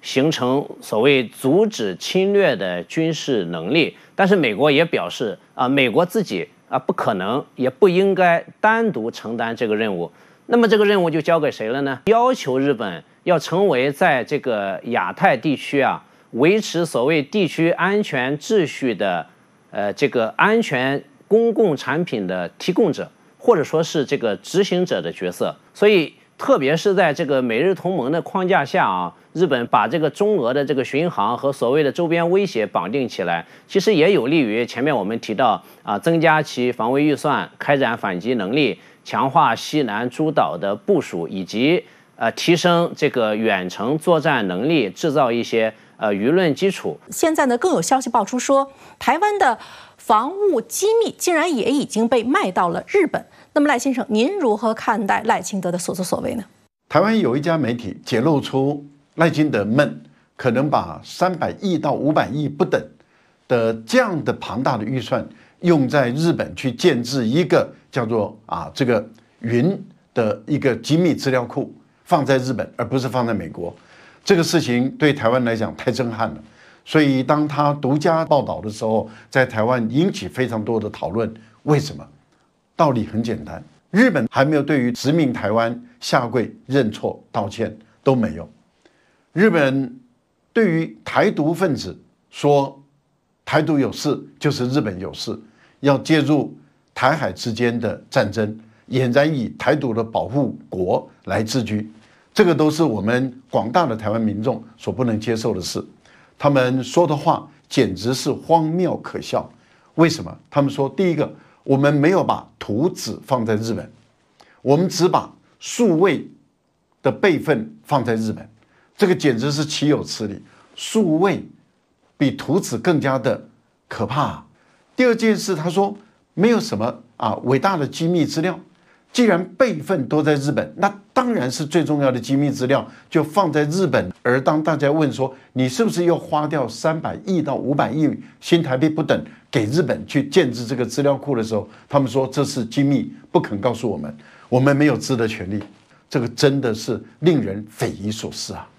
形成所谓阻止侵略的军事能力。但是美国也表示美国自己不可能也不应该单独承担这个任务。那么这个任务就交给谁了呢？要求日本要成为在这个亚太地区维持所谓地区安全秩序的这个安全公共产品的提供者，或者说是这个执行者的角色。所以特别是在这个美日同盟的框架下日本把这个中俄的这个巡航和所谓的周边威胁绑定起来，其实也有利于前面我们提到增加其防卫预算，开展反击能力，强化西南诸岛的部署，以及提升这个远程作战能力，制造一些舆论基础。 现在呢，更有消息爆出说，台湾的防务机密竟然也已经被卖到了日本。那么赖先生，您如何看待赖清德的所作所为呢？ 台湾有一家媒体揭露出赖清德们可能把300亿到500亿不等的这样的庞大的预算用在日本去建制一个叫做这个云的一个机密资料库，放在日本而不是放在美国。这个事情对台湾来讲太震撼了，所以当他独家报道的时候，在台湾引起非常多的讨论。为什么？道理很简单，日本还没有对于殖民台湾下跪认错道歉，都没有。日本对于台独分子说台独有事就是日本有事，要介入台海之间的战争，俨然以台独的保护国来自居，这个都是我们广大的台湾民众所不能接受的事。他们说的话简直是荒谬可笑。为什么？他们说，第一个，我们没有把图纸放在日本，我们只把数位的备份放在日本，这个简直是岂有此理。数位比图纸更加的可怕。第二件事，他说没有什么伟大的机密资料，既然备份都在日本，那当然是最重要的机密资料就放在日本。而当大家问说你是不是又花掉300亿到500亿新台币不等给日本去建制这个资料库的时候，他们说这是机密，不肯告诉我们，我们没有知的权利。这个真的是令人匪夷所思啊！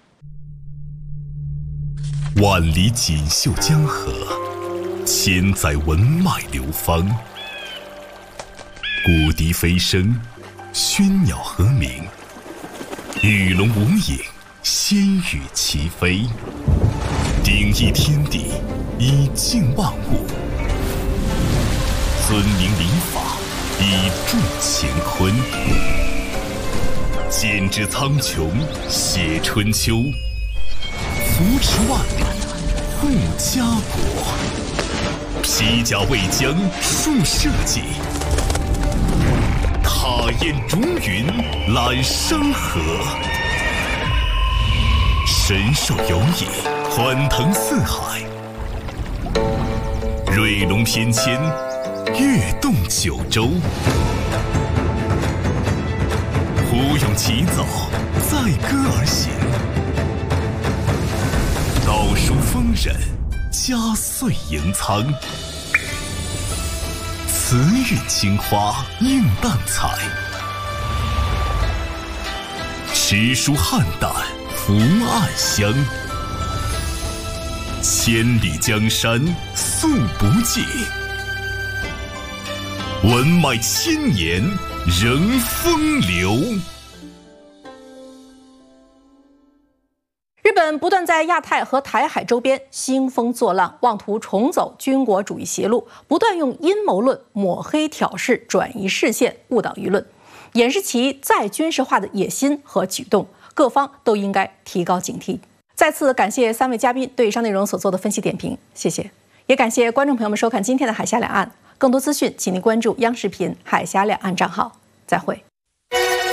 万里锦绣江河，千载文脉流芳。古笛飞声，喧鸟和鸣，与龙无影，仙羽齐飞。鼎益天地，以静万物；尊明礼法，以助乾坤。剪纸苍穹，写春秋；扶持万里，护家国。披甲为将，树社稷；踏烟逐云，揽山河。神兽游弋，欢腾四海；瑞龙翩跹，跃动九州。胡勇起早，载歌而行；道书丰稔，佳岁迎苍。慈韵青花映淡彩，诗书汉淡福暗香。千里江山素不尽，文脉千年仍风流。 日本不断在亚太和台海周边兴风作浪，妄图重走军国主义邪路，不断用阴谋论抹黑挑事，转移视线，误导舆论，掩饰其再军事化的野心和举动。各方都应该提高警惕。再次感谢3位嘉宾对以上内容所做的分析点评，谢谢。也感谢观众朋友们收看今天的海峡两岸。更多资讯，请您关注央视频海峡两岸账号。再会。